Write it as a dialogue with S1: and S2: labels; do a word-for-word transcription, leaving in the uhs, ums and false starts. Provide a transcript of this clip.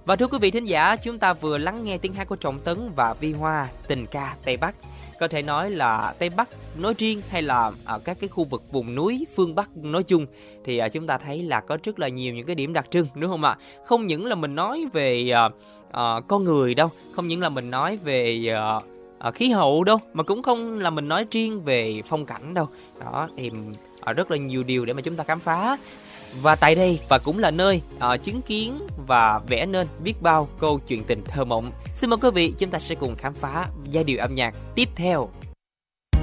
S1: Và thưa quý vị thính giả, chúng ta vừa lắng nghe tiếng hát của Trọng Tấn và Vi Hoa, tình ca Tây Bắc. Có thể nói là Tây Bắc nói riêng hay là ở các cái khu vực vùng núi phương Bắc nói chung thì uh, chúng ta thấy là có rất là nhiều những cái điểm đặc trưng, đúng không ạ? Không những là mình nói về uh, uh, con người đâu, không những là mình nói về uh, uh, khí hậu đâu, mà cũng không là mình nói riêng về phong cảnh đâu. Đó thì uh, rất là nhiều điều để mà chúng ta khám phá. Và tại đây và cũng là nơi uh, chứng kiến và vẽ nên biết bao câu chuyện tình thơ mộng. Xin mời quý vị chúng ta sẽ cùng khám phá giai điệu âm nhạc tiếp theo.